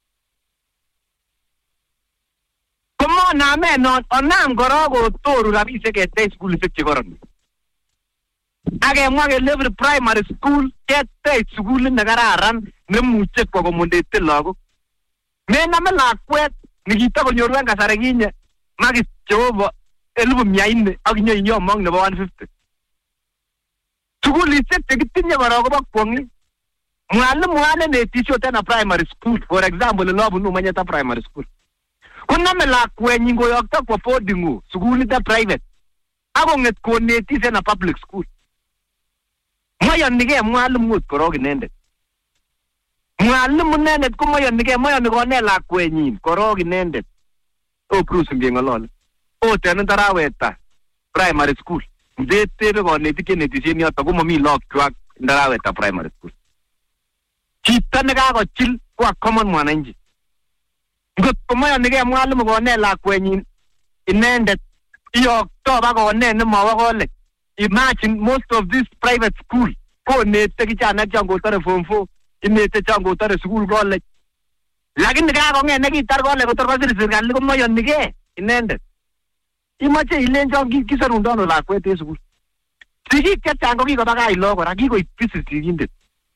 S6: komonamen onam korok kotoru rabisiek en day schoolisiek chekoron akemwa kele every primary school ketech sukulit nekararan nemuche kwo komundete lagok mename lakwet nikitakonyoru en kasari kinye makis chebo 1,400 ak inyoinyomong nebo 150 sukulisiek chekitinye korok kobo kwong'ik mwalimu anenetishe tena primary school for example lobunu Manyata primary school kuname lakwenyin koyokto kwa boarding sukulit private akong'et konetis en public school moyonigei mwalimu korok inendet mwalimu inendet komoyonigei moyoni konet lakwenyin korok inendet Bruce ngeng'olole oten taraweta primary school ndetebe konetik chenetishen yoto komomi lagok ndaraweta primary school chito nekakochil kwa common mwananchi ngot komoyonigei mwalimu konet lakwenyin inendet iyokto bakonet nemowo college. Imagine most of these private school konete kijana changotore form 4 inete changotore school college lakini kakong'et nekitar college kotor kosir serikali komoyonigei inendet imoche ilenjon kisorundon lakwet en sukul sigik chechang ko kikobakach lagok kora kikoib busy sigindet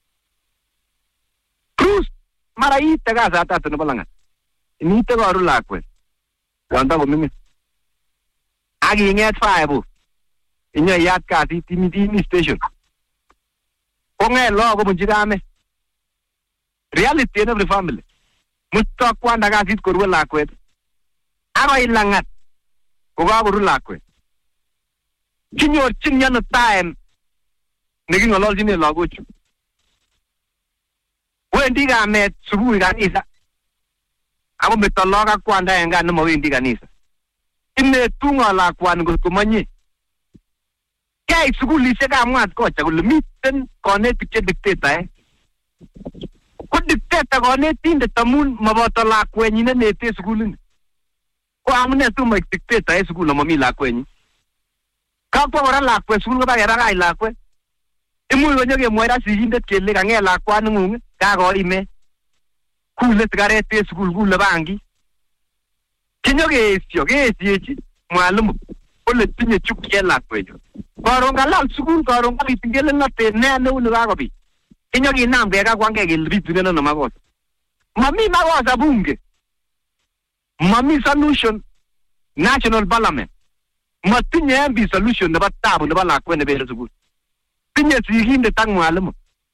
S6: Bruce mara iite kasat nebo langat inite koru lakwet yon takoming'in ak ing'et 5 inyoiyat kasit imiti station kong'et lagok kobunchi kamet reality in every family musto kwanda kasit korue lakwet akoi langat kokakoru lakwet kinyorchin ano time neking'ololchine lagochu wendi kamet subui kanisa ako meto lagok ak kwanda en gaa nemowendi kanisa inetu ng'o lakwani ngot komonye kei sukulisiek amwat kocha kole miten konetik che diktetaek ko dikteta konetindet amun moboto lakwenyin nenete sukulini ko amune tumoik dikteta en sukul amomi lakwenyin kakwo kora lakwet sukul kobakebakach lakwet imuch konyokemwoira sigindet kele kang'et lakwaning'ung kakoime kule sikaret en sukul kule bangit kinyokeesyo keesyechi mwalimu kole tinye chuki en lakwenyu koron kalal sukul koron kabit ngelelnotet ne neuni kakobit kinyokinam kekakwangei kele bitunen ano makosa mami makosa bunge mami solution national parliament matinye MP solution nebo tabu nebo lakwet nebele sukul tinye sigindet ak mwalimu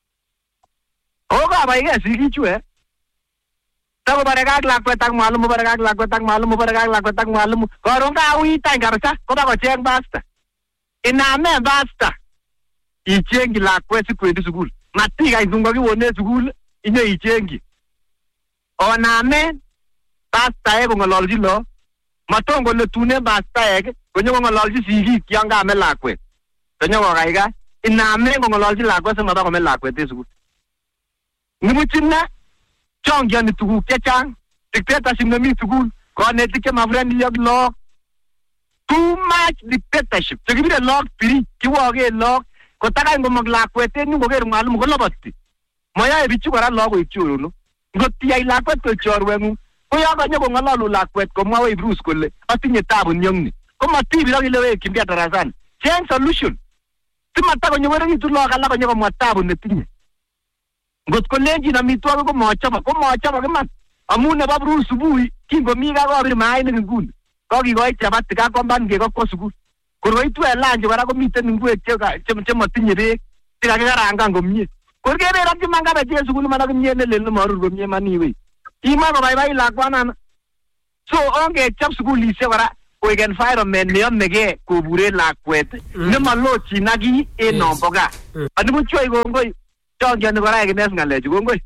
S6: o kabaigei sigichu takobare kak lakwet ak mwalimu bare kak lakwet ak mwalimu bare kak lakwet ak mwalimu koron kauitany kabisa kobakocheng basta inamen basta ichengi lakwet sikwendi sukul matikany tun kakiwone sukul inyoichengi onamen bastaek kong'ololchi lagok maton kole tunen bastaek konyokong'ololchi sigik yon kame lakwet konyokokaikai inamen kong'ololchi lakwet simaba kome lakwet en sukul nibuch ine chongioni tuguk chechang dictatorship nemi sukul konetik chemafriendly ak lagok too much dictatorship chekibire lagok pirik kiwoken lagok kotakany komong lakwet en yu koker mwalimu koloboti moyoe bichu kora lagok koik choronok ngot iyai lakwet koik chorweng'ung ko yon kanyo kong'ololu lakwet komwa wei Bruce kole atinye tabu nyong'ni komotibir ak ile wekyinkei darasani cheng solution simatakonyokorekitu lagok alak konyokomwa tabu netinye ngot ko lenjin amitwogik ko mochobok iman amun nebo brul subui kingomi kakobir mainik nguni kokikoi chapati kakomban kekokwo sukul korkoitu en lanchi kora komiten ingwek chemotinye beek chekakikarangan komie kor keberakyi man kabech sukul man ak kimyet nelel nemorur komie man iwei ima kobaibai lakwanan so ongechop sukulisiek kora koik environment neyomegei koburen lakwet nemolochin ak kii en nombo gaa anibuchoi kongoi chongioni kora ekines ngalechu kongoi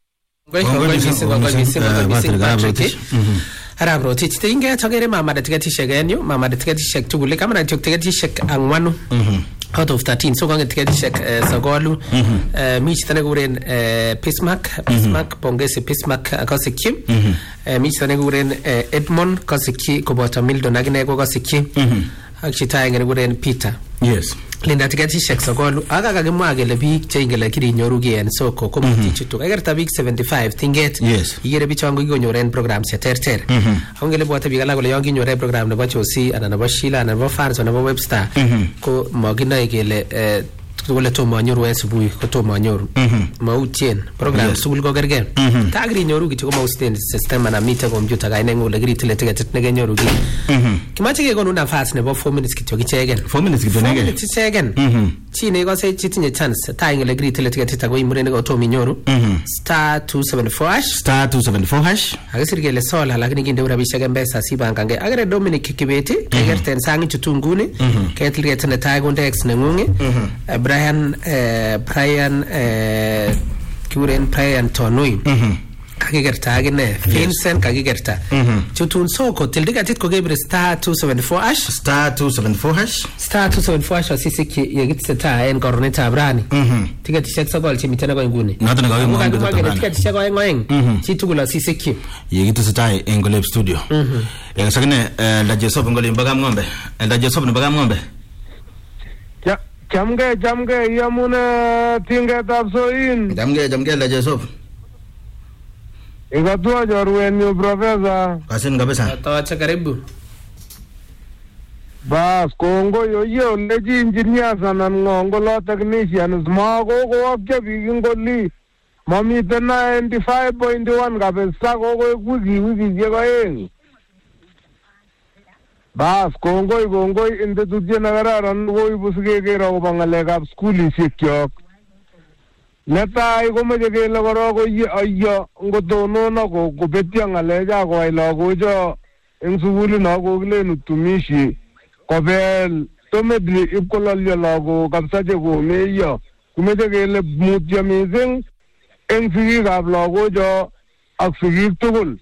S3: Arab Rotich tinge tagere mama de tiketishek en yu mama de tiketishek tugul kama tiketishek angwanu out of 13 so kange tiketishek sogolu mich tane guren Pismark Bongesi Pismark akasikki mich tane guren Edmond kasikki koboto Mildon agine ko kasikki ak chitaye ngene guren Peter
S2: yes
S3: Linda tiketishek sogolu aga kakimwa kele biik che ingele kiri nyoruge en soko komiti chutu kagerta biik 75 tinget igere bichongo kikonyoren programs terter angele bote biik alak kole yon kinyoren program nebo Josi anan nebo Sheila anan nebo Fans anan nebo Webster ko maginoe kele kole tomo anyoru en subui ko tomo anyoru mautien program sugul ko gerge tagri nyoru kityo ko mausten system ana mite computer kaine ngole gri tile ticket ne genyoru ki kimache ke konu nafasi nebo 4 minutes kityo kichegen
S2: 4 minutes kityo nege
S3: kichegen chine ko se chitinye chance ta ngele gri tile ticket ta ko imure ne ko tomo nyoru *274# agesir kele sola lakini kinde urabishek mpesa sibangange agere Dominic Kibeti kegerten sangi chutunguni ketil ketene ta konde ex nengungi Brian Tonui kakikerta agine Vincent kakikerta chutun soko tildikatit ko gebre *274# asisiki yegitseta en kornetab rani tiketishek sokol chimitene ko nguni
S2: noton ko
S3: tiketishek ko ngoeng chitugul asisiki
S2: yegitseta en Goleb studio yakasakine la Jesop ngole mbagam ngombe la Jesop mbagam ngombe
S6: Jamge yamuna tingetab soin.
S2: Jamge la Jesop.
S6: Ikatua jorwenyu professor.
S2: Kasin kabisa.
S3: Tawacha karibu.
S6: Bas kongo yo leji engineers anan ngolo technicians mago ko akje bigingoli. Mami tena 95.1 kabisa ko wiki jegaeng. Bas kongoi inde tudje nagararan woi busge ke ro bangalekab skulisiek kyok netai komeche kele korok ko ayyo ngotono na ko betya ngaleja ko ai lagojo eng sugulino ko kilen utumishi kobel tomedli ipkololyo lago kapsaje ko meyo kumeche kele mutyo mising eng sigikab lagojo ak sigik tugul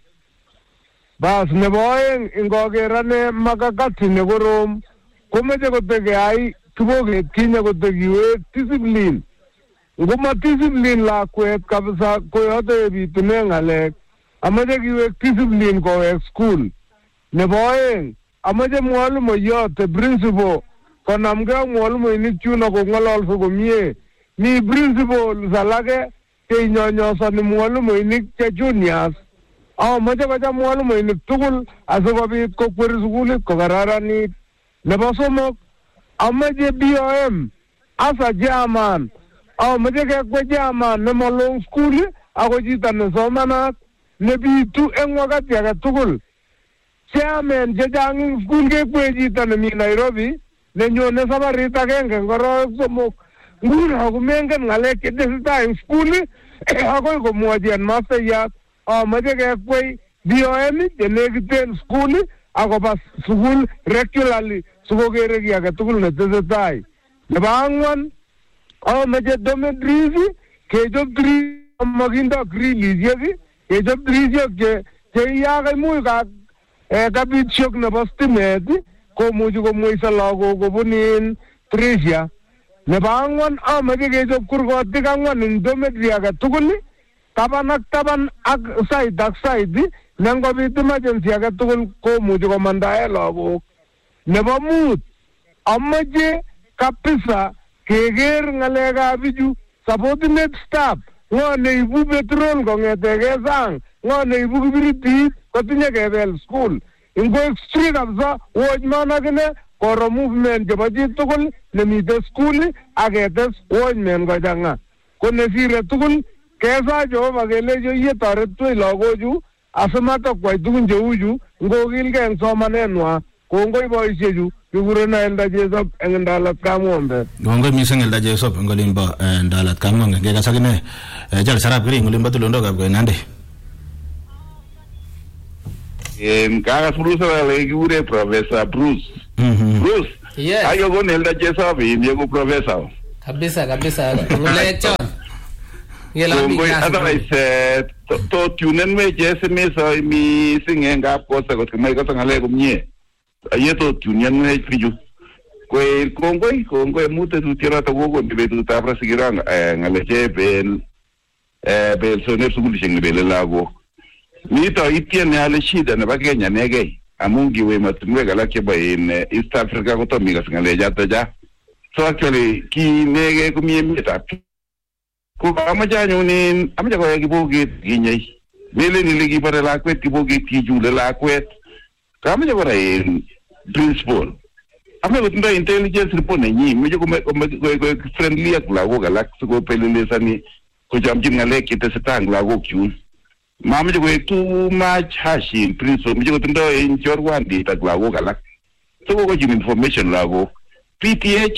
S6: Bas nebo oeng ingokerane makakati nekorom komeche kotekeyai kiboket kinye kotekiwek discipline ngoma discipline lakwet kabisa koyote bitune ngalek amache kiwek discipline kowek school nebo oeng amache mwalimu yote principal konamge ak mwalimuinik chuno kong'ololso komie mi principal alake cheinyonyosoni mwalimuinik che juniors amache kocham mwalimuinik tugul asikobit kokweri sukulit kokararanit nebo somok amache BOM asa chairman amache kekwe chairman nemolong school ako chito nesomanat nebitu eng wakati age tugul chairman chechang eng school kekwe chito nemi Nairobi nenyone sabarit agenge ngoroik somok nguno komengen ngalek chetesetai eng school akoi komwochi headmasteriyat amache kekwei BOM chenekiten school akoba sukul regularly sikokere kiy age tugul netesetai nebo angwan amache dormitories kechop makindo grillisiek kechop grillisiek cheiyak imuch kabit shock nebo stimet komuchi komweiso lagok kobunin Tricia nebo angwan amache kechop kurgotik angwan eng dormitory age tugul taban ak side nengobit emergency age tugul komuchi komandae lagok nebo mut amache kabisa keker ngalekab bichu subordinate staff ngo neibu petrol kongetege sang ngo neibu kibiritit kotinye kebel school ingoek strict kabisa watchman akine koro movement chebo chi tugul nemite school ak ketes watchman kochanga ko nesire tugul kesa Jehova kelecho iye toretwech lagochu asimatakwai tugun cheuchu ngokilgei eng somanenwa. Kongoi boisiechu kikurena Elda Jesop eng Ndalat Kamwombe.
S2: Kongoi mising Elda Jesop eng olin bo Ndalat Kamwombe. Kekas akine Charles Arap Kering olin bo tulondokab Koinange.
S1: Kakas Bruce wale kikure Professor Bruce. Bruce.
S3: Yes.
S1: Ayo kon Elda Jesop inye ko professor.
S3: Kabisa. Ngule chon.
S1: Kongoi otherwise to tunen me jeseme so mi singen kap kosa kot mai kosa ngale komye. Aye to tunen me piju. Kongoi mute tu tira to gogo be tu ta prasigirang ngale je bel soner sugul sing bel lago. Ni to itien ale shida na bagenya nege. Amungi we matunwe galake ba in East Africa ko to mi gas ngale jata ja. So actually ki nege kumye meta. Ko amaja nyunin amaja ko gibogi ginyai mele ni legi para lakwet gibogi tijule lakwet kamaja ko rai principal ame ko tunda intelligence report ni me ko friendly ak lago galak ko pelele sani ko jamjin ngale kite setang lago kyun mama jo ko too much hashin principal me ko tunda in jorwan di tak lago galak so ko jin information lago PTA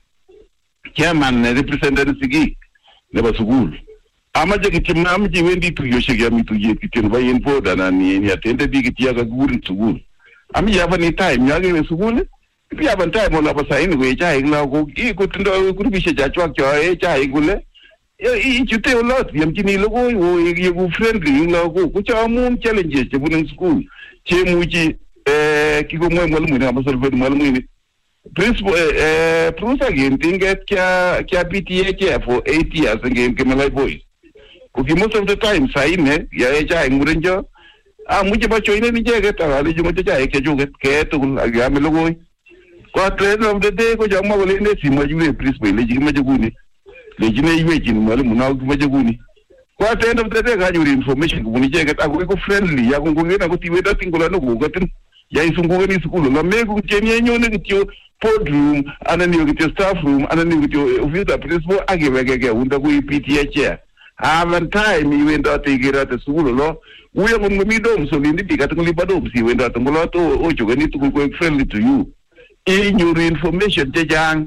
S1: chairman representative sigi neba sugul amaje kitimna amji wendi tu yoshege ya mitu ye kitin ba info dana ni atende bi kitia ga guri sugul ami ya bani time ya ge sugul bi ya ban time la pasa ini we ja igla go i ko tindo guri she ja chwa kyo e ja igule i chute lot yam kini logo wo ye go friendly la go ku cha mun challenges je bunan school che muji ki go mo mo na ba solve mo ni principal Prusa again tinget kya PTA kya for 8 years again kemalai boys. Kuki most of the time saine ya eja ngurenjo muje ba choine ni jege tawali jumo ja ke juget ke to aga melogo. Ko trend of the day ko jamma wole ne sima juwe principal le jima jaguni. Le jine iwe jin mal muna ko jaguni. Ko trend of the day ga juri information ko ni jege ta ko friendly ya ko ngena ko tiwe da tingola no ko gatin ya isungu ni skulu la megu cheni nyone kityo podroom anani kityo staff room anani kityo office principal agewegege unda ku PTA chair avan time you went out igira te skulu lo uya ngo mi dom so lindi dikata ngli badom si wenda to ngolo to o jogani to ko friendly to you in your information jang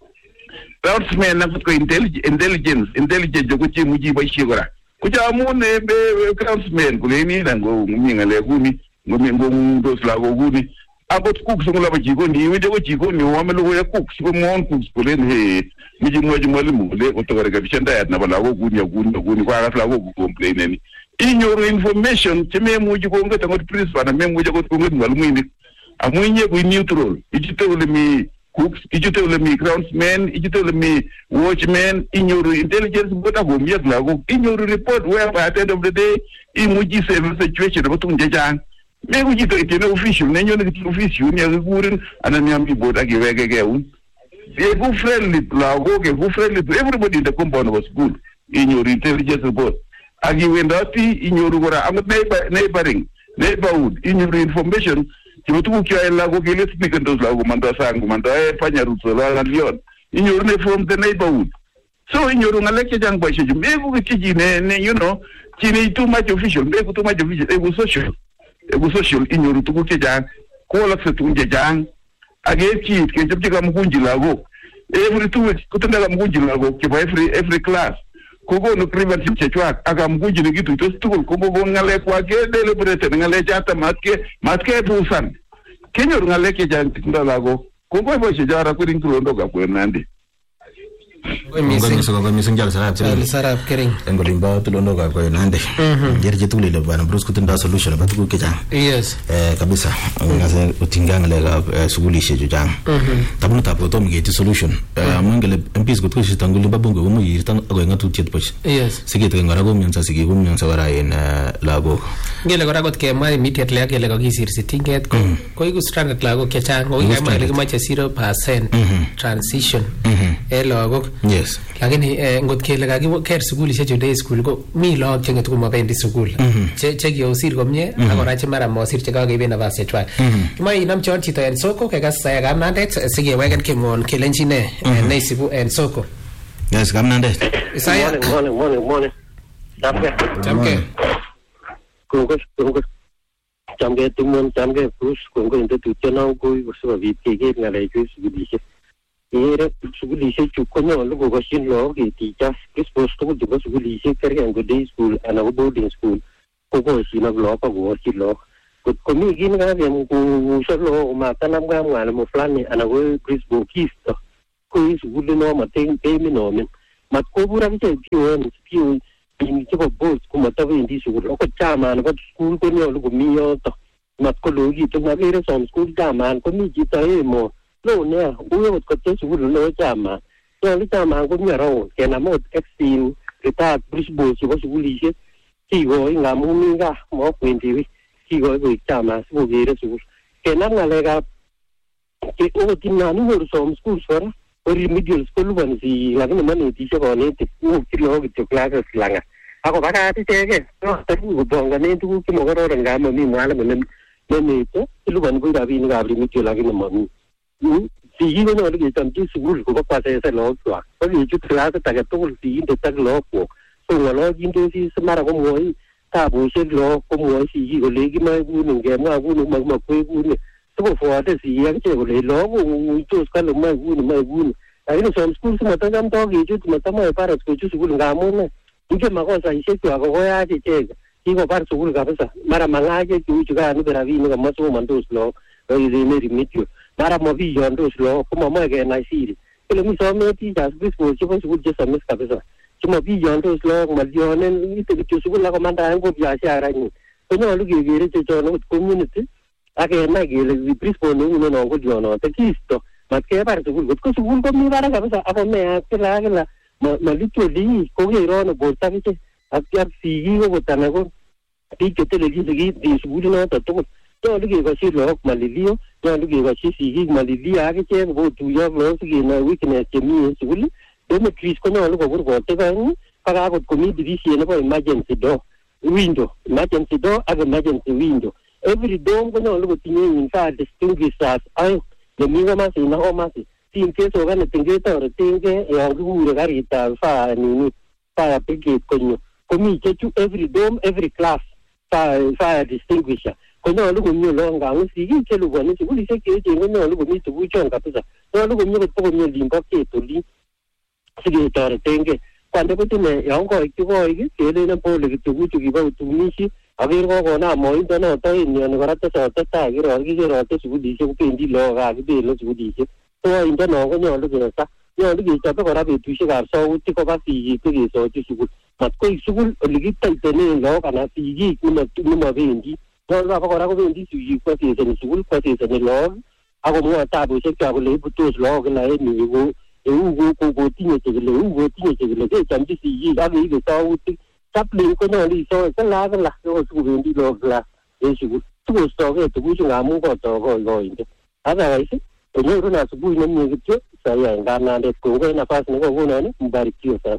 S1: Craftsman na ko intelligence jogo chi muji ba shigora kuja mune be craftsman kuleni nango ngingale gumi ngomi dos lago guni abot cook so la baji goni wede ko jigoni wa melo ya cook so mon cook kulen he miji moji malimu le o to ga bishenda ya na balago guni kwa ga lago complain ni ignore information teme muji ko ngata ngot principal na mem muji ko ngot malumu ni amunye ko neutral ijite ole mi cooks ijite ole mi groundsman ijite ole mi watchman ignore intelligence bota go mi lago ignore report where by the end of the day imuji save situation about unjejang me ku jito itene official nenyo ne kiti official ni akurin anani ambi board agewegege un e ku friendly la go ke ku friendly to everybody in the compound of school in your intelligence report agiwendati in your gora am neighborhood in your information kibutu kya la go ke let's speak those la go manda sangu manda fanya ruso la lion in your from the neighborhood so in your ngaleke jang ba sheju me ku kiji ne you know kini too much official me ku too much official e social inyoru tukuke jang ko la se tunje jang age ki ke jabje ga mugunji lago every 2 weeks kutenda ga mugunji lago ke ba every class ko go no private chechwa aga mugunji ne gitu to tukul ko go ngale kwa ke deliberate ngale jata matke busan kenyo ngale ke jang tinda lago ko go bo shejara ko ring tulondo ga ko nandi
S2: Missing Sarap Kering and Golimba to Lonoga go in Hande. Yerjituli and Bruce Kutinda solution about Kuka. Yes, Kabisa, as a Utingang lega Suguli Shejang. Tabuta Potom get a solution. Mangale MPs go push it and Gulibabungo, going to Tietpush. Yes, Sigit and Garagomians as Gigumians Savara in Lago. Gelagoragot came my immediate leg, Legogis sitting at Koigu strand at Lago Kachang, or much 0% transition. Elago. Yes. Lakini ngot kele kaki care suguli shecho day school ko mi log chenge tu mapendi sugul. Che yo sir komye akora che mara mo sir che ka gebe na base chwa. Mai nam chon chito en soko ke gas saya gam nandet sige wegen ke mon kelenchi ne sibu en soko. Yes gam nandet. Saya
S10: morning.
S3: Chamke.
S10: Chamke timon chamke Bruce kongo inte tutjana ko so vitike ngale ku sugudishe. Ere sugudishe chukonyo lugo gashin lo ki teachers kispos to go sugudishe kare and day school and a boarding school. Ko sina lo pa go lo. Ko mi gin ga vem ku solo ma tanam ga ngala mo flani ana go Brisbane kisto. Ko is gudu no ma ten mi no men. Mat ko bura ke piu in tipo boss kuma tawe indi school ko chama na school ko no lugo miyo to mat ko logi to ma vere som school chama ko mi jita mo lo ne uyo ko te school lo chama to li chama ko mi ro ke na mo exin rita Brisbane si ko school ise si go nga mu mi ga mo kwenti si go ko chama so vere school ke na ngale ga ke o tinani ho som school sora remedial school ban si lagi mana ti se ko ne ti u kilo ki classes langa ako baka ti tege no ta ku bonga ne tu ki mo garo ranga mo mi mala men ne to lu ban ku da bi ni ga remedial lagi na mo si hi no no ki tam ti school ko pa se lo kwa ko ni ju class ta ga to si de ta lo ko so lo jin do si samara ko mo ta bu se lo ko mo si hi ko le ki ma ku ni ge ma ku no ma ku ni to fo ate si ya ke ko le lo ko to ska lo mai gu ai no som school ma ta gam to gi ju ma ta mai para ko ju school ga mo ne ike ma ko sa ise ko ko ya ti che ki ko par school ga sa mara manga ke ju ga no bera vi no ma so man to lo ai de ne rimitio mara mo vi yo ndo lo ko ma ge na si ke mi so me ti ja bis ko ko school je sa mes ka sa cuma vi yo ndo lo ma yo ne ni te ju school la ko manda ko ya sha ra ni ko no lu ge ge re che no community ake na ge le Brisbane no ko jo no te kisto ma che pare su school ko mi vara ka sa me a la ma litto lì ko ge ro no borta che a piar si go botana ko ti che te le di school no to lu ge si lo ma li io to lu ge si ma li a che go tu yo lo si na weekend che mi school do me kris ko no lu go te ga ni para ko mi di si no ko emergency door window ag emergency window every dome ko no lu ti ni in fa distinguished as ai le mi ma si na o ma si tin ke so ga ne tin ke to tin ke e ang gu re ga ri ta fa ni fa pe ke ko ni ko mi ke tu every dome every class fa distinguished ko no lu mi lo nga ngi si ke lu ga ni si lu se ke je no lu mi tu bu chon ka pesa no lu mi ko mi lim ba ke to li si ke to tin ke quando poi ne yang ko ki ko ke le na po le tu bu tu ki ba tu ni si aver ko na mo in no to ni no ga ta sa ta ki ro te su di se ko ndi lo ga ki lo su di se to in no ko no lu ke sa yo lu ki ta ko ra be tu se ga so ti ko ba si ki so ti su ma ko su lu ki ta te ne lo ka na si ki ku na tu ma be ndi no ra ko ra ko be ndi su ki ko ti se ni su ko ti se ni lo a ko mo ta bu se ka ko le bu tu lo ga na ni go ko tinye che le ke cham ti si ga ni ke to ti tap lin ko no li so ka la ko su be ndi lo la e su tu so ke tu ju nga mu ko to ko inde ada ai si to no ro na su bu ni ke sa ya ga na de ko na pas ni ko na ni bari ki sa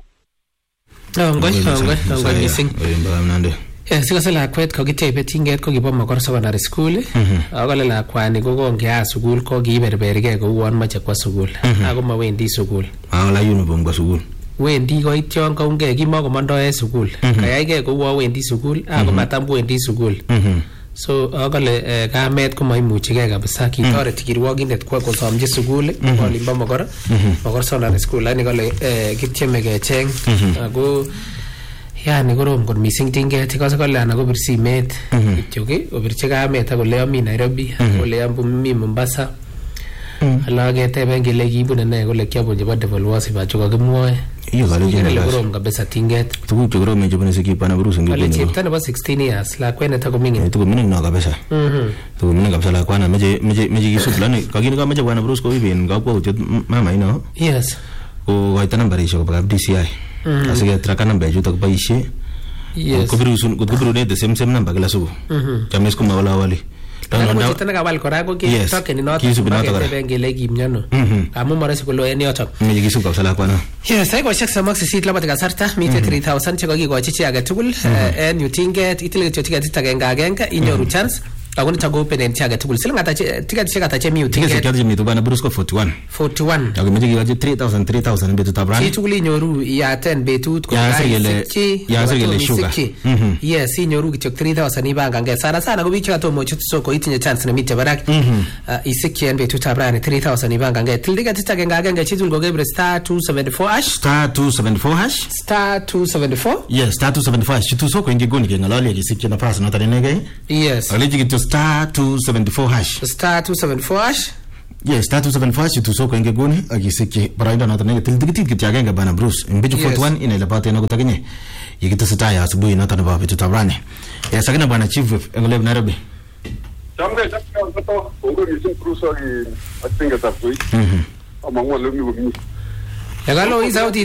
S3: ngoi missing sika lakwet ko kitebe tinget ko kibo Makor secondary school ako le lakwani ko kongia school ko kiberberge ko uon mache kwa school ako mawendi school
S2: la uniform kwa school
S3: wendi ko ityon ko unge kimako mondo en school kayai ke ko uo wendi school ako matambu wendi school so ako le kamet ko maimuchi ke kabisa kitoreti kirwogindet kwa kosomji school ko limbo Makor secondary school ani ko le kityeme kecheng ako yani korom kot missing tinget ikose kole ana kobir simet kityo obirchi kamet akole ami Nairobi akole mi Mombasa ala keteben kele kiibune ne kole kiabun chebo Devil Worship achu kakimwoe kele korom kabisa tinget
S2: tuguk chekoromen chebune sikipana Bruce
S3: kole chepto nebo 16 years lakwet netakoming'in
S2: no kabisa takoming'in kabisa lakwana meche kisub lani kakini kameche bwana Bruce koiben kakwautiet mama ino
S3: yes
S2: ko koito nambarishek koba DCI asiketraka namba chutok boisie kobiru ne the same number kila siku chames ko mawala wali
S3: Ano chito nakawal kora ko ke token inoto bakete bengele kimnyono amu marasi ko lo en yoto
S2: mi kisub kabisa kwana
S3: yes ai ko shek samak sisit labati kasarta mi 3000 cheko kikochi chi age tugul en yutinget itilge chotiget agenge inyoru chance Ako nito go open enti age tugul. Siling ata tiketishek ata chemi utinget.
S2: Tiketishek ata chemi bana Bruce ko 41.
S3: 41.
S2: Ako meje kiwaje 3000 betut abran.
S3: Chi tugul inyoru ya 10 betut ko
S2: ya sirgele sugar.
S3: Yes, inyoru kityok 3000 ibangange. Sana ko biik chekatomo chut soko itinye chance nemite barak. Isikyi en betut abran 3000 ibangange. Til tiketit agenge chi tugul kokebre star 274 hash.
S2: Star 274 hash.
S3: Star 274.
S2: Yes, star 274 hash. Chitu soko ingegoni kengalali isikyi na pasa nota nenege.
S3: Yes.
S2: Aleji kitu star 274 hash.
S3: Star 274 hash.
S2: Yes, star 274 hash chitu soko ingegoni agisiki baraido nota nenege til tiketit kityagenga bana Bruce. Mbeju 41 ina ilapate na kutagenye. Yikita sitaya asubuhi nota na babu tutabrane. Yes, akina bana Chief Whip engoleb Nairobi.
S11: Jambe sato ongo ni Bruce agi atinga tapui. Amangwa lemi.
S3: Yagalo izauti